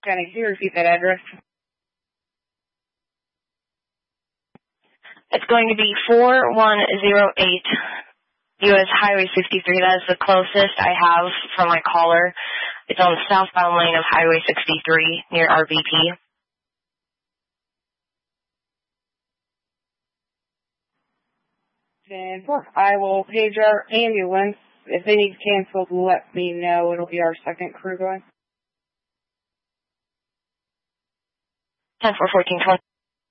County. Can you repeat that address? It's going to be 4108 U.S. Highway 63. That is the closest I have from my caller. It's on the southbound lane of Highway 63 near RVP. And I will page our ambulance. If they need canceled, let me know. It'll be our second crew going. 10-4-14-20.